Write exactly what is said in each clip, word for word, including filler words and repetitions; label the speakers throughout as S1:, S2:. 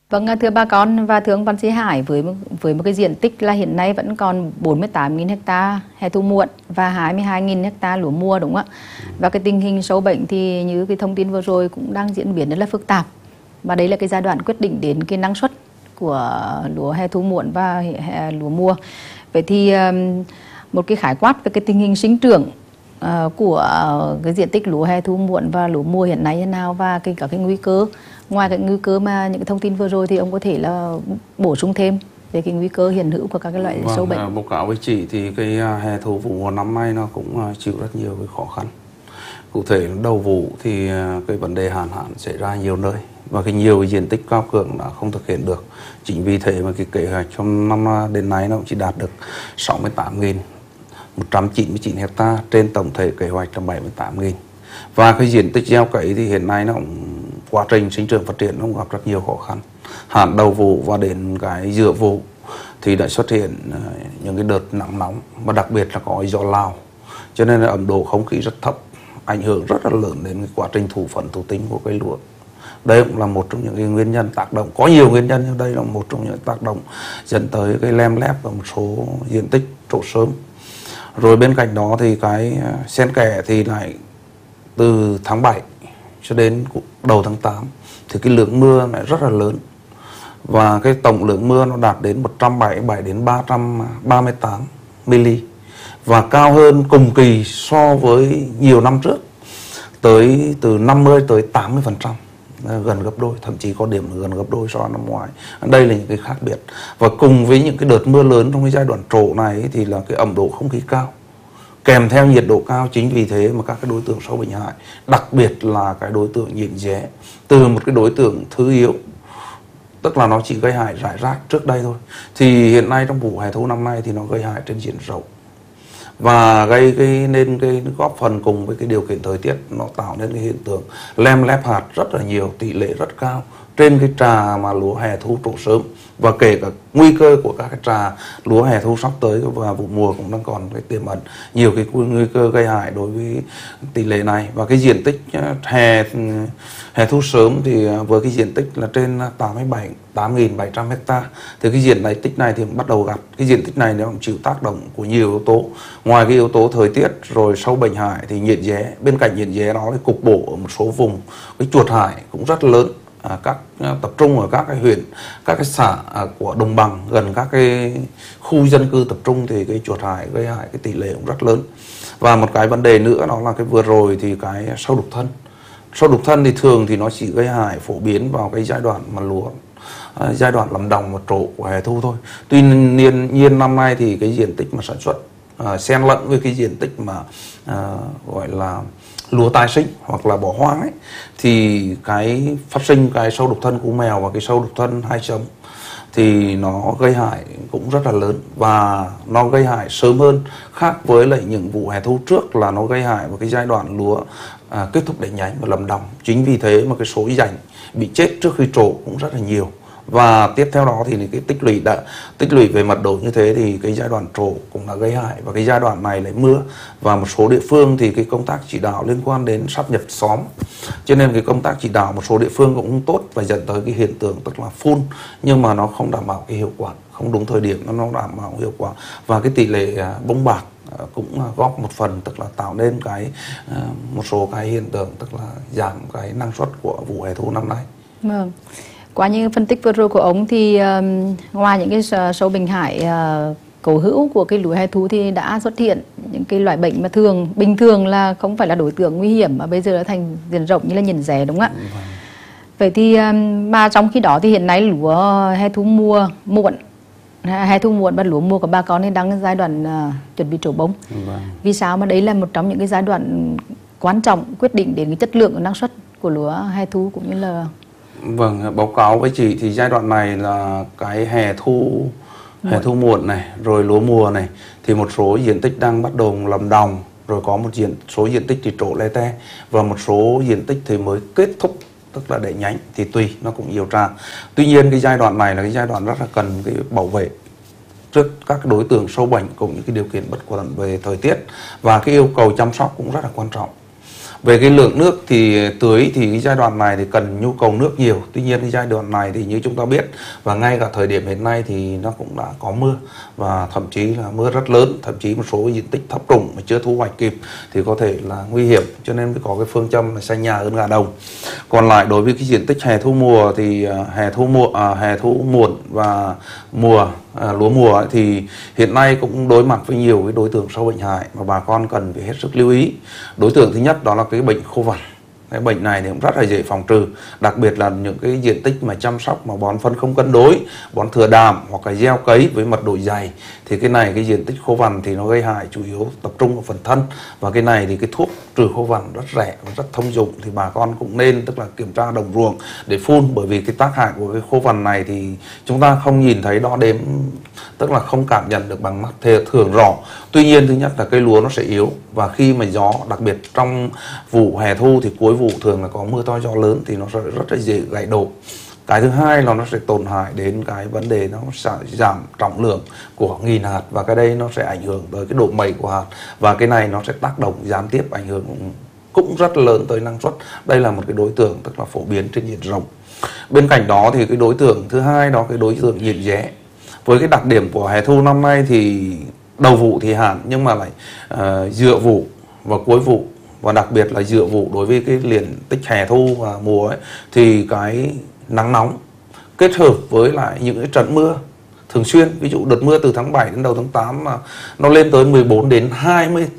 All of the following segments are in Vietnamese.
S1: Vâng, thưa bà con và thưa ông Văn Sĩ Hải, với một, với một cái diện tích là hiện nay vẫn còn bốn mươi tám nghìn ha hè thu muộn và hai mươi hai nghìn ha lúa mùa, đúng không ạ? Và cái tình hình sâu bệnh thì như cái thông tin vừa rồi cũng đang diễn biến rất là phức tạp. Và đấy là cái giai đoạn quyết định đến cái năng suất của lúa hè thu muộn và hè, lúa mùa. Vậy thì một cái khái quát về cái tình hình sinh trưởng của cái diện tích lúa hè thu muộn và lúa mùa hiện nay như nào, và cái các cái nguy cơ, ngoài cái nguy cơ mà những cái thông tin vừa rồi thì ông có thể là bổ sung thêm về cái nguy cơ hiện hữu của các cái loại
S2: vâng,
S1: sâu bệnh.
S2: Báo cáo với chị thì cái hè thu vụ mùa năm nay nó cũng chịu rất nhiều cái khó khăn. Cụ thể đầu vụ thì cái vấn đề hạn hán xảy ra nhiều nơi và cái nhiều cái diện tích cao cường đã không thực hiện được. Chính vì thế mà cái kế hoạch trong năm đến nay nó cũng chỉ đạt được sáu mươi tám nghìn một trăm chín mươi chín ha trên tổng thể kế hoạch là bảy mươi tám nghìn. Và cái diện tích gieo cấy thì hiện nay nó cũng quá trình sinh trưởng phát triển nó cũng gặp rất nhiều khó khăn. Hạn đầu vụ và đến cái giữa vụ thì đã xuất hiện những cái đợt nắng nóng, và đặc biệt là có gió Lào, cho nên là ẩm độ không khí rất thấp, ảnh hưởng rất là lớn đến cái quá trình thụ phấn thụ tinh của cây lúa. Đây cũng là một trong những cái nguyên nhân tác động, có nhiều nguyên nhân nhưng đây là một trong những tác động dẫn tới cái lem lép ở một số diện tích trổ sớm. Rồi bên cạnh đó thì cái xen kẽ thì lại từ tháng bảy cho đến đầu tháng tám thì cái lượng mưa lại rất là lớn, và cái tổng lượng mưa nó đạt đến một trăm bảy mươi bảy đến ba trăm ba mươi tám mi-li, và cao hơn cùng kỳ so với nhiều năm trước tới từ năm mươi tới tám mươi phần trăm, gần gấp đôi, thậm chí có điểm gần gấp đôi so với năm ngoái. Đây là những cái khác biệt. Và cùng với những cái đợt mưa lớn trong cái giai đoạn trổ này thì là cái ẩm độ không khí cao kèm theo nhiệt độ cao. Chính vì thế mà các cái đối tượng sâu bệnh hại, đặc biệt là cái đối tượng nhện dé, từ một cái đối tượng thứ yếu, tức là nó chỉ gây hại rải rác trước đây thôi, thì hiện nay trong vụ hè thu năm nay thì nó gây hại trên diện rộng, và gây cái nên cái góp phần cùng với cái điều kiện thời tiết nó tạo nên cái hiện tượng lem lép hạt rất là nhiều, tỷ lệ rất cao trên cái trà mà lúa hè thu trổ sớm, và kể cả nguy cơ của các cái trà lúa hè thu sắp tới và vụ mùa cũng đang còn cái tiềm ẩn nhiều cái nguy cơ gây hại đối với tỷ lệ này. Và cái diện tích hè hè thu sớm thì với cái diện tích là trên tám mươi bảy tám nghìn bảy trăm ha, thì cái diện tích này thì bắt đầu gặp cái diện tích này nó cũng chịu tác động của nhiều yếu tố. Ngoài cái yếu tố thời tiết rồi sâu bệnh hại thì nhện dé, bên cạnh nhện dé đó thì cục bộ ở một số vùng cái chuột hại cũng rất lớn. À, các tập trung ở các cái huyện, các cái xã à, của đồng bằng gần các cái khu dân cư tập trung thì cái chuột hại gây hại cái tỷ lệ cũng rất lớn. Và một cái vấn đề nữa đó là cái vừa rồi thì cái sâu đục thân. Sâu đục thân thì thường thì nó chỉ gây hại phổ biến vào cái giai đoạn mà lúa à, giai đoạn làm đồng và trổ của hè thu thôi. Tuy nhiên nhiên năm nay thì cái diện tích mà sản xuất à, xen lẫn với cái diện tích mà à, gọi là lúa tái sinh hoặc là bỏ hoang ấy, thì cái phát sinh cái sâu đục thân cú mèo và cái sâu đục thân hai chấm thì nó gây hại cũng rất là lớn, và nó gây hại sớm hơn, khác với lại những vụ hè thu trước là nó gây hại vào cái giai đoạn lúa à, kết thúc đẻ nhánh và làm đồng. Chính vì thế mà cái số rảnh bị chết trước khi trổ cũng rất là nhiều. Và tiếp theo đó thì cái tích lũy đã tích lũy về mật độ như thế thì cái giai đoạn trổ cũng đã gây hại, và cái giai đoạn này lại mưa, và một số địa phương thì cái công tác chỉ đạo liên quan đến sáp nhập xóm, cho nên cái công tác chỉ đạo một số địa phương cũng không tốt, và dẫn tới cái hiện tượng tức là phun nhưng mà nó không đảm bảo cái hiệu quả, không đúng thời điểm, nó đảm bảo hiệu quả, và cái tỷ lệ bông bạc cũng góp một phần, tức là tạo nên cái một số cái hiện tượng tức là giảm cái năng suất của vụ hè thu năm nay.
S1: Vâng. Qua những phân tích vừa rồi của ông thì um, ngoài những cái sâu bệnh hại uh, cố hữu của cái lúa hè thu thì đã xuất hiện những cái loại bệnh mà thường bình thường là không phải là đối tượng nguy hiểm mà bây giờ đã thành diện rộng như là nhện dé, đúng không ạ? Ừ. Vậy thì um, mà trong khi đó thì hiện nay lúa hè thu mùa muộn, hè thu muộn và lúa mùa của bà con thì đang giai đoạn uh, chuẩn bị trổ bông. Ừ. Vì sao mà đấy là một trong những cái giai đoạn quan trọng quyết định đến cái chất lượng và năng suất của lúa hè thu cũng như là.
S2: Vâng, báo cáo với chị thì giai đoạn này là cái hè thu muộn. hè thu muộn này, rồi lúa mùa này, thì một số diện tích đang bắt đầu làm đồng, rồi có một diện số diện tích thì trổ le te, và một số diện tích thì mới kết thúc tức là đẻ nhánh, thì tùy nó cũng nhiều trà. Tuy nhiên cái giai đoạn này là cái giai đoạn rất là cần cái bảo vệ trước các đối tượng sâu bệnh cũng như cái điều kiện bất thuận về thời tiết, và cái yêu cầu chăm sóc cũng rất là quan trọng. Về cái lượng nước thì tưới thì cái giai đoạn này thì cần nhu cầu nước nhiều. Tuy nhiên cái giai đoạn này thì như chúng ta biết và ngay cả thời điểm hiện nay thì nó cũng đã có mưa và thậm chí là mưa rất lớn, thậm chí một số diện tích thấp trũng mà chưa thu hoạch kịp thì có thể là nguy hiểm, cho nên mới có cái phương châm là xanh nhà hơn gà đồng. Còn lại đối với cái diện tích hè thu mùa thì hè thu mùa à, hè thu muộn và mùa à, lúa mùa ấy, thì hiện nay cũng đối mặt với nhiều cái đối tượng sâu bệnh hại mà bà con cần phải hết sức lưu ý. Đối tượng thứ nhất đó là cái bệnh khô vằn. Cái bệnh này thì cũng rất là dễ phòng trừ, đặc biệt là những cái diện tích mà chăm sóc mà bón phân không cân đối, bón thừa đạm hoặc là gieo cấy với mật độ dày thì cái này cái diện tích khô vằn thì nó gây hại chủ yếu tập trung ở phần thân, và cái này thì cái thuốc trừ khô vằn rất rẻ và rất thông dụng thì bà con cũng nên tức là kiểm tra đồng ruộng để phun, bởi vì cái tác hại của cái khô vằn này thì chúng ta không nhìn thấy đo đếm, tức là không cảm nhận được bằng mắt thường rõ. Tuy nhiên thứ nhất là cây lúa nó sẽ yếu, và khi mà gió, đặc biệt trong vụ hè thu thì cuối vụ thường là có mưa to gió lớn thì nó sẽ rất là dễ gãy đổ. Cái thứ hai là nó sẽ tổn hại đến cái vấn đề nó sẽ giảm trọng lượng của nghìn hạt, và cái đây nó sẽ ảnh hưởng tới cái độ mẩy của hạt, và cái này nó sẽ tác động gián tiếp ảnh hưởng cũng rất lớn tới năng suất. Đây là một cái đối tượng tức là phổ biến trên diện rộng. Bên cạnh đó thì cái đối tượng thứ hai đó cái đối tượng nhện ré. Với cái đặc điểm của hè thu năm nay thì đầu vụ thì hạn, nhưng mà lại uh, giữa vụ và cuối vụ, và đặc biệt là giữa vụ đối với cái liền tích hè thu và mùa ấy, thì cái nắng nóng kết hợp với lại những cái trận mưa thường xuyên, ví dụ đợt mưa từ tháng bảy đến đầu tháng tám mà nó lên tới mười bốn đến hai mươi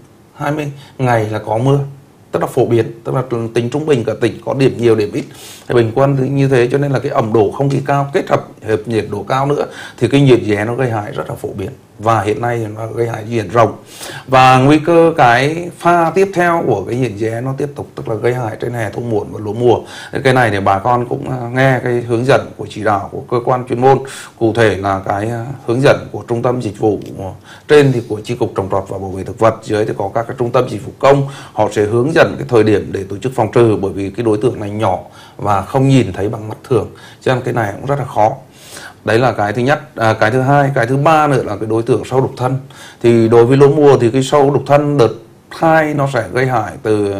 S2: ngày là có mưa, tức là phổ biến, tức là tính trung bình cả tỉnh có điểm nhiều điểm ít thì bình quân thì như thế, cho nên là cái ẩm độ không khí cao kết hợp hợp nhiệt độ cao nữa thì cái nhiệt ré nó gây hại rất là phổ biến, và hiện nay nó gây hại diện rộng. Và nguy cơ cái pha tiếp theo của cái nhiệt ré nó tiếp tục tức là gây hại trên hè thu muộn và lúa mùa. Cái này thì bà con cũng nghe cái hướng dẫn của chỉ đạo của cơ quan chuyên môn, cụ thể là cái hướng dẫn của trung tâm dịch vụ, trên thì của chi cục trồng trọt và bảo vệ thực vật, dưới thì có các cái trung tâm dịch vụ công, họ sẽ hướng dẫn cái thời điểm để tổ chức phòng trừ, bởi vì cái đối tượng này nhỏ và không nhìn thấy bằng mắt thường, cho nên cái này cũng rất là khó. Đấy là cái thứ nhất. À, cái thứ hai, cái thứ ba nữa là cái đối tượng sâu đục thân. Thì đối với lúa mùa thì cái sâu đục thân đợt hai nó sẽ gây hại từ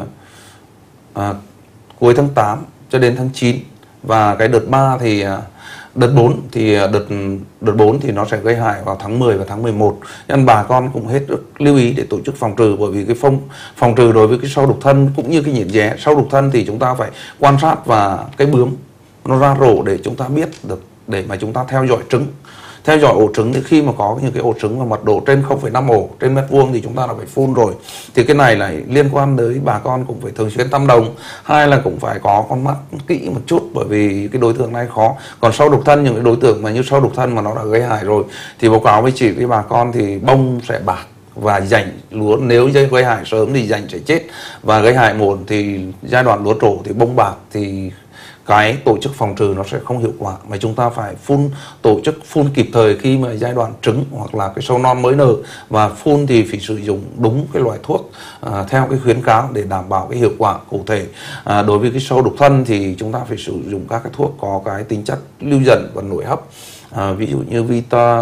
S2: à, cuối tháng tám cho đến tháng chín, và cái đợt ba thì đợt bốn thì đợt đợt bốn thì nó sẽ gây hại vào tháng mười và tháng mười một. Nên bà con cũng hết sức lưu ý để tổ chức phòng trừ, bởi vì cái phòng phòng trừ đối với cái sâu đục thân cũng như cái nhện ré. Sâu đục thân thì chúng ta phải quan sát và cái bướm nó ra rổ để chúng ta biết được, để mà chúng ta theo dõi trứng. Theo dõi ổ trứng thì khi mà có những cái ổ trứng và mật độ trên không phẩy năm ổ trên mét vuông thì chúng ta là phải phun rồi. Thì cái này lại liên quan tới bà con cũng phải thường xuyên tâm đồng. Hai là cũng phải có con mắt kỹ một chút, bởi vì cái đối tượng này khó. Còn sâu đục thân, những cái đối tượng mà như sâu đục thân mà nó đã gây hại rồi thì báo cáo với chị với bà con thì bông sẽ bạc và rảnh lúa, nếu dây gây hại sớm thì rảnh sẽ chết, và gây hại muộn thì giai đoạn lúa trổ thì bông bạc thì cái tổ chức phòng trừ nó sẽ không hiệu quả, mà chúng ta phải phun, tổ chức phun kịp thời khi mà giai đoạn trứng hoặc là cái sâu non mới nở, và phun thì phải sử dụng đúng cái loại thuốc à, theo cái khuyến cáo để đảm bảo cái hiệu quả cụ thể. À, đối với cái sâu đục thân thì chúng ta phải sử dụng các cái thuốc có cái tính chất lưu dần và nội hấp, à, ví dụ như Vita,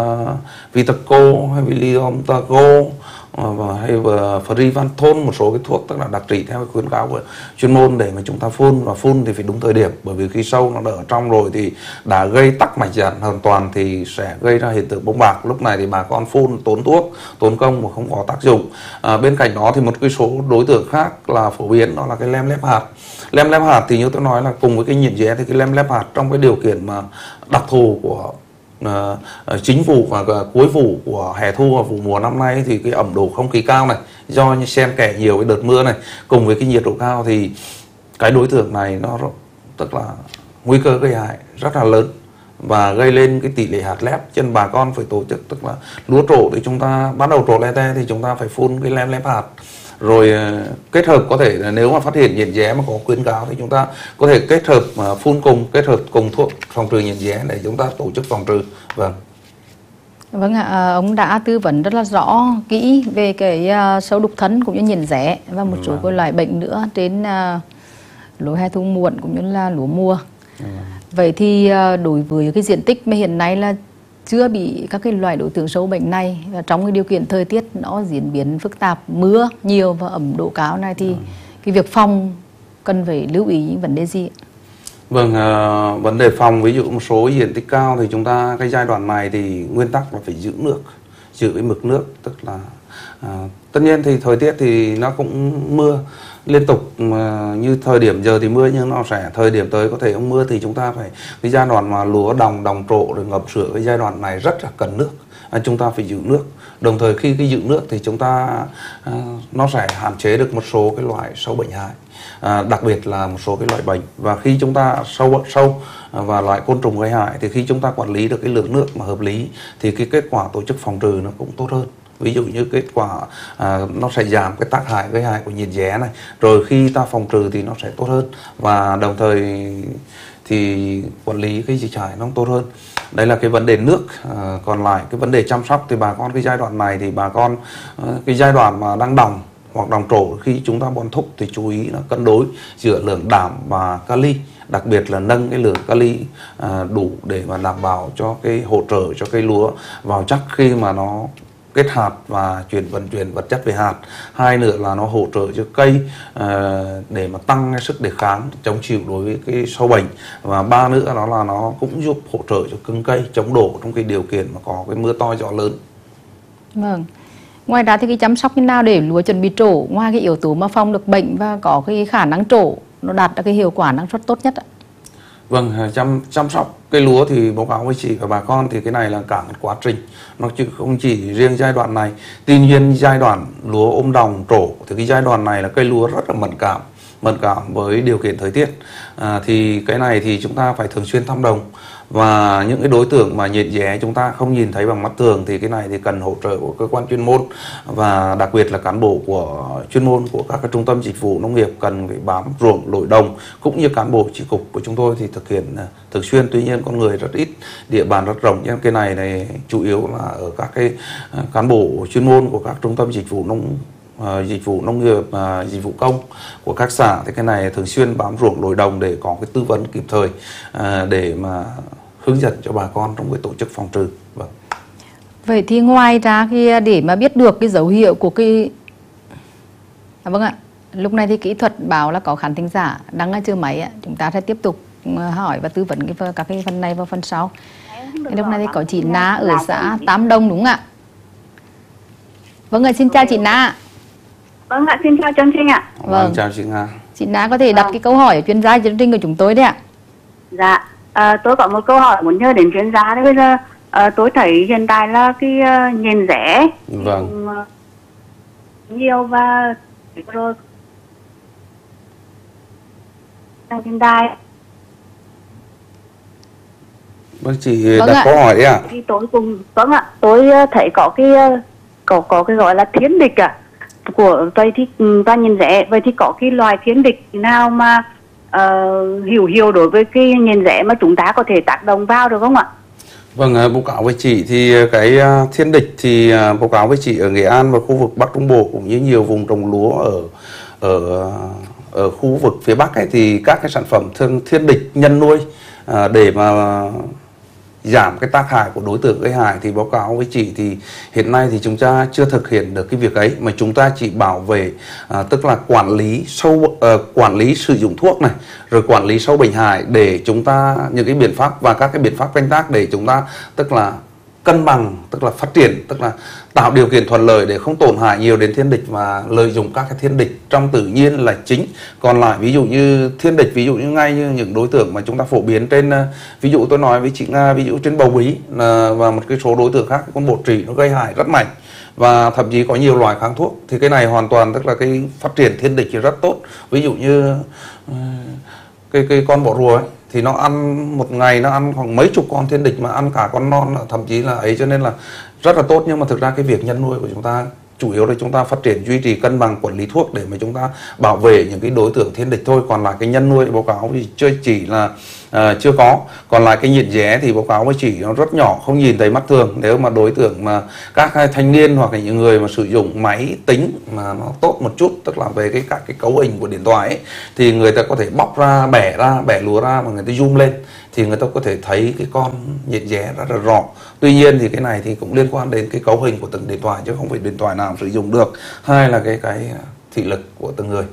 S2: Vitaco hay Liomtago và hay Frevanthon, một số cái thuốc tức là đặc trị theo cái khuyến cáo của chuyên môn để mà chúng ta phun, và phun thì phải đúng thời điểm, bởi vì khi sâu nó đã ở trong rồi thì đã gây tắc mạch dạn hoàn toàn thì sẽ gây ra hiện tượng bông bạc. Lúc này thì bà con phun tốn thuốc, tốn công và không có tác dụng. À, bên cạnh đó thì một cái số đối tượng khác là phổ biến đó là cái lem lép hạt. Lem lép hạt thì như tôi nói là cùng với cái nhện ré thì cái lem lép hạt trong cái điều kiện mà đặc thù của Uh, uh, chính vụ và uh, cuối vụ của hè thu và vụ mùa năm nay thì cái ẩm độ không khí cao này, do như xen kẽ nhiều cái đợt mưa này cùng với cái nhiệt độ cao thì cái đối tượng này nó tức là nguy cơ gây hại rất là lớn và gây lên cái tỷ lệ hạt lép, cho nên bà con phải tổ chức, tức là lúa trổ thì chúng ta bắt đầu trổ le te thì chúng ta phải phun cái lem lép hạt, rồi kết hợp có thể là nếu mà phát hiện nhện ré mà có khuyến cáo thì chúng ta có thể kết hợp mà phun cùng, kết hợp cùng thuốc phòng trừ nhện ré để chúng ta tổ chức phòng trừ. Vâng.
S1: Vâng ạ, à, ông đã tư vấn rất là rõ kỹ về cái uh, sâu đục thân cũng như nhện ré và một số các loại bệnh nữa trên uh, lúa hè thu muộn cũng như là lúa mùa. Ừ. Vậy thì uh, đối với cái diện tích mà hiện nay là chưa bị các cái loại đối tượng sâu bệnh này, và trong cái điều kiện thời tiết nó diễn biến phức tạp, mưa nhiều và ẩm độ cao này thì ừ. cái việc phòng cần phải lưu ý những vấn đề gì?
S2: Vâng, uh, vấn đề phòng ví dụ một số diện tích cao thì chúng ta cái giai đoạn này thì nguyên tắc là phải giữ nước, giữ cái mực nước, tức là uh, tất nhiên thì thời tiết thì nó cũng mưa liên tục, mà như thời điểm giờ thì mưa nhưng nó sẽ thời điểm tới có thể không mưa, thì chúng ta phải cái giai đoạn mà lúa đồng đồng trổ rồi ngập sữa, cái giai đoạn này rất là cần nước, à, chúng ta phải giữ nước. Đồng thời khi cái giữ nước thì chúng ta uh, nó sẽ hạn chế được một số cái loại sâu bệnh hại. À, đặc biệt là một số cái loại bệnh, và khi chúng ta sâu sâu và loại côn trùng gây hại thì khi chúng ta quản lý được cái lượng nước mà hợp lý thì cái kết quả tổ chức phòng trừ nó cũng tốt hơn. Ví dụ như kết quả à, nó sẽ giảm cái tác hại gây hại của nhiệt dé này, rồi khi ta phòng trừ thì nó sẽ tốt hơn, và đồng thời thì quản lý cái dịch hại nó tốt hơn. Đấy là cái vấn đề nước. À, còn lại cái vấn đề chăm sóc thì bà con cái giai đoạn này thì bà con cái giai đoạn mà đang đồng hoặc đồng trổ, khi chúng ta bón thúc thì chú ý là cân đối giữa lượng đạm và kali, đặc biệt là nâng cái lượng kali à, đủ để mà đảm bảo cho cái hỗ trợ cho cây lúa vào chắc khi mà nó kết hạt và chuyển vận chuyển vật chất về hạt. Hai nữa là nó hỗ trợ cho cây à, để mà tăng cái sức đề kháng chống chịu đối với cái sâu bệnh, và ba nữa đó là nó cũng giúp hỗ trợ cho cứng cây chống đổ trong cái điều kiện mà có cái mưa to gió lớn.
S1: Vâng. Ngoài ra thì cái chăm sóc như nào để lúa chuẩn bị trổ, ngoài cái yếu tố mà phòng được bệnh và có cái khả năng trổ nó đạt được cái hiệu quả năng suất tốt nhất ạ?
S2: Vâng, chăm chăm sóc cây lúa thì báo cáo với chị và bà con thì cái này là cả một quá trình, nó chứ không chỉ riêng giai đoạn này. Tuy nhiên giai đoạn lúa ôm đồng trổ thì cái giai đoạn này là cây lúa rất là mẫn cảm mẫn cảm với điều kiện thời tiết, à, thì cái này thì chúng ta phải thường xuyên thăm đồng, và những cái đối tượng mà nhiệt dé chúng ta không nhìn thấy bằng mắt thường thì cái này thì cần hỗ trợ của cơ quan chuyên môn, và đặc biệt là cán bộ của chuyên môn của các cái trung tâm dịch vụ nông nghiệp cần phải bám ruộng lội đồng, cũng như cán bộ chi cục của chúng tôi thì thực hiện thường xuyên. Tuy nhiên con người rất ít, địa bàn rất rộng, nhưng cái này này chủ yếu là ở các cái cán bộ chuyên môn của các trung tâm dịch vụ nông Uh, dịch vụ nông nghiệp, uh, dịch vụ công của các xã, thì cái này thường xuyên bám ruộng lội đồng để có cái tư vấn kịp thời uh, để mà hướng dẫn cho bà con trong cái tổ chức phòng trừ. Vâng.
S1: Vậy thì ngoài ra khi để mà biết được cái dấu hiệu của cái à, vâng ạ, lúc này thì kỹ thuật báo là có khán thính giả đang ở chưa máy ạ, chúng ta sẽ tiếp tục hỏi và tư vấn cái các cái phần này vào phần sau. Cái lúc này thì có chị Na ở xã Tam Đông đúng không ạ? Vâng ạ, xin chào chị Na.
S3: Vâng ạ, xin chào chương trình ạ.
S2: Vâng, chào chị Nga.
S1: Chị Na có thể đặt vâng. cái câu hỏi ở chuyên gia chương trình của chúng tôi đấy ạ.
S3: Dạ, à, tôi có một câu hỏi muốn nhờ đến chuyên gia đấy. Bây giờ à, tôi thấy hiện tại là cái uh, nhện rẽ
S2: vâng.
S3: cũng, uh, nhiều và rồi hiện tại.
S2: Vâng, chị
S1: vâng
S2: đặt
S1: ạ.
S2: câu hỏi đấy ạ.
S3: Thì tôi cùng vâng ạ, tôi thấy có cái có có cái gọi là thiên địch à của vậy thì ta nhìn rẽ, vậy thì có cái loài thiên địch nào mà uh, hiểu hiểu đối với cái nhìn rẽ mà chúng ta có thể tác động vào được không ạ?
S2: Vâng, báo cáo với chị thì cái thiên địch thì báo cáo với chị ở Nghệ An và khu vực Bắc Trung Bộ cũng như nhiều vùng trồng lúa ở ở ở khu vực phía Bắc ấy, thì các cái sản phẩm thiên, thiên địch nhân nuôi à, để mà giảm cái tác hại của đối tượng gây hại thì báo cáo với chị thì hiện nay thì chúng ta chưa thực hiện được cái việc ấy, mà chúng ta chỉ bảo vệ à, tức là quản lý sâu uh, quản lý sử dụng thuốc này, rồi quản lý sâu bệnh hại để chúng ta những cái biện pháp và các cái biện pháp canh tác để chúng ta tức là cân bằng, tức là phát triển, tức là tạo điều kiện thuận lợi để không tổn hại nhiều đến thiên địch và lợi dụng các cái thiên địch trong tự nhiên là chính. Còn lại ví dụ như thiên địch, ví dụ như ngay như những đối tượng mà chúng ta phổ biến trên, ví dụ tôi nói với chị Nga, ví dụ trên bầu bí và một cái số đối tượng khác, con bột trĩ nó gây hại rất mạnh và thậm chí có nhiều loại kháng thuốc, thì cái này hoàn toàn tức là cái phát triển thiên địch thì rất tốt. Ví dụ như cái cái con bọ rùa ấy, thì nó ăn một ngày nó ăn khoảng mấy chục con thiên địch mà ăn cả con non, thậm chí là ấy, cho nên là rất là tốt. Nhưng mà thực ra cái việc nhân nuôi của chúng ta chủ yếu là chúng ta phát triển duy trì cân bằng quản lý thuốc để mà chúng ta bảo vệ những cái đối tượng thiên địch thôi. Còn lại cái nhân nuôi báo cáo thì chưa chỉ là à, chưa có. Còn lại cái nhện dé thì báo cáo với chị nó rất nhỏ, không nhìn thấy mắt thường. Nếu mà đối tượng mà các thanh niên hoặc là những người mà sử dụng máy tính mà nó tốt một chút, tức là về cái các cái cấu hình của điện thoại ấy, thì người ta có thể bóc ra, bẻ ra, bẻ lúa ra và người ta zoom lên thì người ta có thể thấy cái con nhện dé rất là rõ. Tuy nhiên thì cái này thì cũng liên quan đến cái cấu hình của từng điện thoại chứ không phải điện thoại nào sử dụng được. Hai là cái cái thị lực của từng người.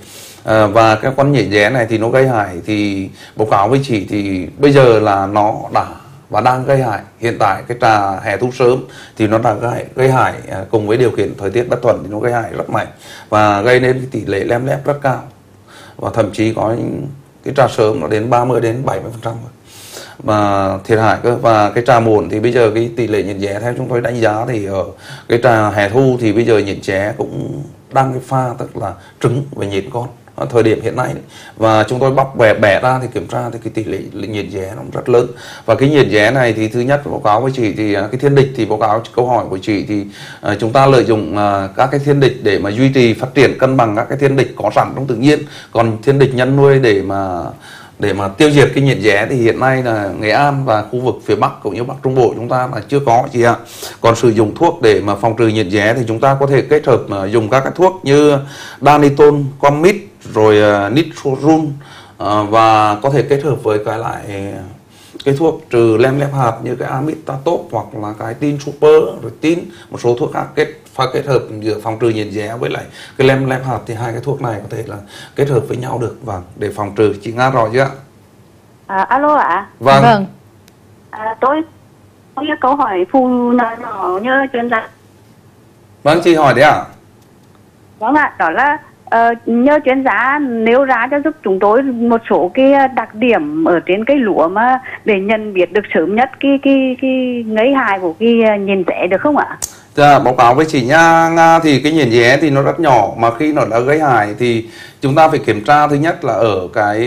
S2: À, và cái con nhện ré này thì nó gây hại thì báo cáo với chị thì bây giờ là nó đã và đang gây hại. Hiện tại cái trà hè thu sớm thì nó đã gây, gây hại à, cùng với điều kiện thời tiết bất thuận thì nó gây hại rất mạnh và gây nên cái tỷ lệ lem lép rất cao, và thậm chí có những cái trà sớm nó đến ba mươi đến bảy mươi phần trăm mà thiệt hại cơ. Và cái trà muộn thì bây giờ cái tỷ lệ nhện ré theo chúng tôi đánh giá thì ở cái trà hè thu thì bây giờ nhện ré cũng đang cái pha tức là trứng và nhện con ở thời điểm hiện nay, và chúng tôi bóc bẻ bẻ ra thì kiểm tra thì cái tỷ lệ nhện ré nó rất lớn. Và cái nhện ré này thì thứ nhất báo cáo với chị thì cái thiên địch thì báo cáo câu hỏi của chị thì uh, chúng ta lợi dụng uh, các cái thiên địch để mà duy trì phát triển cân bằng các cái thiên địch có sẵn trong tự nhiên, còn thiên địch nhân nuôi để mà để mà tiêu diệt cái nhện ré thì hiện nay là Nghệ An và khu vực phía Bắc cũng như Bắc Trung Bộ chúng ta là chưa có chị ạ. Còn sử dụng thuốc để mà phòng trừ nhện ré thì chúng ta có thể kết hợp uh, dùng các cái thuốc như Danitol, Comit, rồi uh, Nitrorun uh, và có thể kết hợp với cái lại cái thuốc trừ lem lép hạt như cái Amitatop hoặc là cái Tin Super, rồi Tin một số thuốc khác kết pha kết hợp giữa phòng trừ nhện ré với lại cái lem lép hạt thì hai cái thuốc này có thể là kết hợp với nhau được và để phòng trừ. Chị Nga rõ chưa?
S3: À, alo ạ. À?
S2: Vâng.
S1: Vâng.
S3: À, tôi có cái câu hỏi phù nhỏ nhỏ như chuyên gia.
S2: Vâng, chị hỏi đấy ạ. À?
S3: Vâng ạ, đó là uh, nhờ chuyên gia nêu ra cho giúp chúng tôi một số cái đặc điểm ở trên cây lúa mà để nhận biết được sớm nhất cái cái cái gây hại của cái nhện ré được không ạ?
S2: Dạ, báo cáo với chị nha, Nga thì cái nhện ré thì nó rất nhỏ mà khi nó đã gây hại thì chúng ta phải kiểm tra thứ nhất là ở cái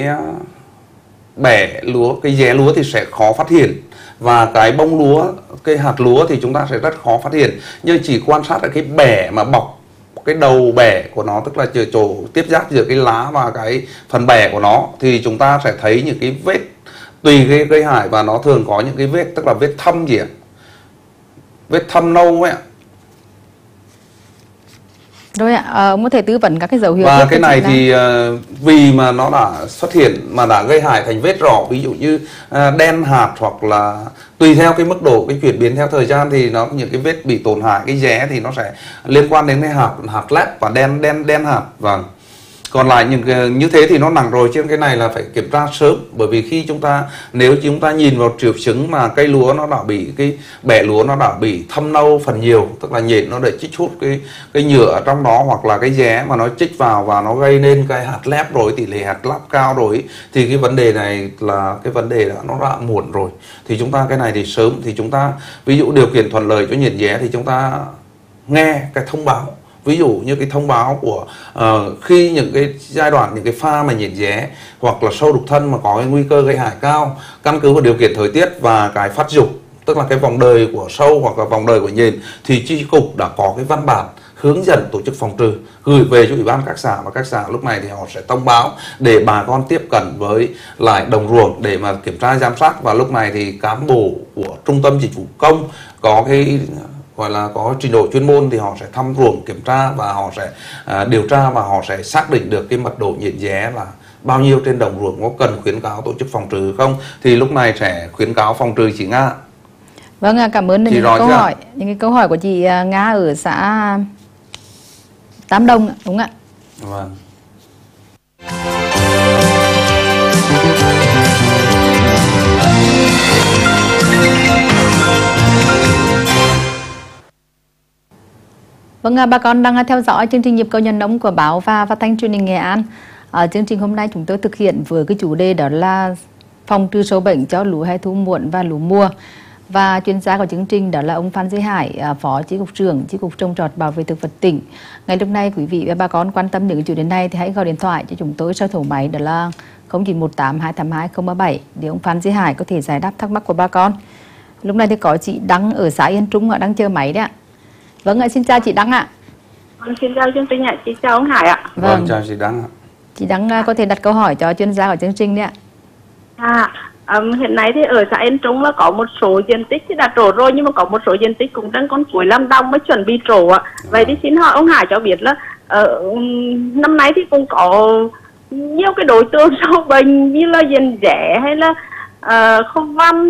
S2: bẻ lúa, cái ré lúa thì sẽ khó phát hiện, và cái bông lúa, cái hạt lúa thì chúng ta sẽ rất khó phát hiện. Nhưng chỉ quan sát ở cái bẻ mà bọc cái đầu bẻ của nó, tức là chỗ, chỗ tiếp giáp giữa cái lá và cái phần bẻ của nó thì chúng ta sẽ thấy những cái vết tùy cái gây hại, và nó thường có những cái vết tức là vết thâm gì ạ, vết thâm nâu ấy ạ.
S1: Rồi ạ, à, ông có thể tư vấn các cái dấu hiệu.
S2: Và cái này thì uh, vì mà nó đã xuất hiện mà đã gây hại thành vết rõ, ví dụ như uh, đen hạt hoặc là tùy theo cái mức độ cái chuyển biến theo thời gian thì nó những cái vết bị tổn hại cái ré thì nó sẽ liên quan đến cái hạt hạt lép và đen đen đen hạt. Vâng. Còn lại những như thế thì nó nặng rồi, trên cái này là phải kiểm tra sớm, bởi vì khi chúng ta nếu chúng ta nhìn vào triệu chứng mà cây lúa nó đã bị cái bẻ lúa nó đã bị thâm nâu phần nhiều, tức là nhện nó để chích hút cái cái nhựa ở trong đó hoặc là cái ré mà nó chích vào và nó gây nên cái hạt lép rồi, tỷ lệ hạt lép cao rồi, thì cái vấn đề này là cái vấn đề đã nó đã muộn rồi. Thì chúng ta cái này thì sớm thì chúng ta ví dụ điều kiện thuận lợi cho nhện ré thì chúng ta nghe cái thông báo, ví dụ như cái thông báo của uh, khi những cái giai đoạn những cái pha mà nhện ré hoặc là sâu đục thân mà có cái nguy cơ gây hại cao, căn cứ vào điều kiện thời tiết và cái phát dục, tức là cái vòng đời của sâu hoặc là vòng đời của nhện, thì chi cục đã có cái văn bản hướng dẫn tổ chức phòng trừ gửi về cho ủy ban các xã, và các xã lúc này thì họ sẽ thông báo để bà con tiếp cận với lại đồng ruộng để mà kiểm tra giám sát. Và lúc này thì cán bộ của trung tâm dịch vụ công có cái gọi là có trình độ chuyên môn thì họ sẽ thăm ruộng kiểm tra và họ sẽ à, điều tra và họ sẽ xác định được cái mật độ nhện ré là bao nhiêu trên đồng ruộng, có cần khuyến cáo tổ chức phòng trừ không, thì lúc này sẽ khuyến cáo phòng trừ chị Nga.
S1: Vâng, cảm ơn những câu hỏi những cái câu hỏi của chị Nga ở xã Tam Đông, đúng ạ?
S2: Vâng.
S1: Vâng, bà con đang theo dõi chương trình Nhịp cầu Nhân nông của báo và phát thanh truyền hình Nghệ An. Ở chương trình hôm nay chúng tôi thực hiện với cái chủ đề đó là phòng trừ sâu bệnh cho lúa hè thu muộn và lúa mùa. Và chuyên gia của chương trình đó là ông Phan Duy Hải, Phó Chi cục trưởng Chi cục Trồng trọt Bảo vệ thực vật tỉnh. Ngày lúc này quý vị và bà con quan tâm những chủ đề này thì hãy gọi điện thoại cho chúng tôi sau thầu máy đó là không chín một tám hai tám hai không ba bảy để ông Phan Duy Hải có thể giải đáp thắc mắc của bà con. Lúc này thì có chị Đăng ở xã Yên Trung đang chờ máy đấy ạ. Vâng ạ, xin chào chị Đăng ạ.
S3: Vâng, xin chào chương trình ạ, chị chào ông Hải ạ.
S2: Vâng, vâng chào chị Đăng ạ.
S1: Chị Đăng có thể đặt câu hỏi cho chuyên gia của chương trình đấy ạ.
S3: À, um, hiện nay thì ở xã Yên Trung là có một số diện tích thì đã trổ rồi, nhưng mà có một số diện tích cũng đang còn cuối năm đông mới chuẩn bị trổ ạ. Vậy thì xin hỏi ông Hải cho biết là uh, năm nay thì cũng có nhiều cái đối tượng sâu bệnh như là nhện ré hay là uh, khô văn